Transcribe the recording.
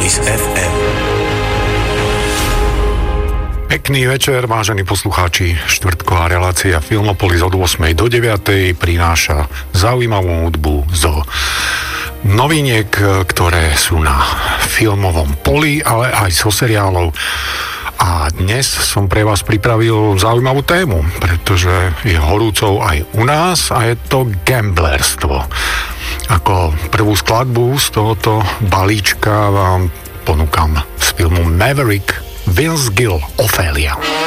Filmopolis FM. Pekný večer, vážení poslucháči. Štvrtková relácia Filmopolis od 8. do 9. prináša zaujímavú hudbu zo noviniek, ktoré sú na filmovom poli, ale aj zo seriálov. A dnes som pre vás pripravil zaujímavú tému, pretože je horúcou aj u nás a je to gamblerstvo. Ako prvú skladbu z tohoto balíčka vám ponúkam z filmu Maverick Vince Gill, Ophelia.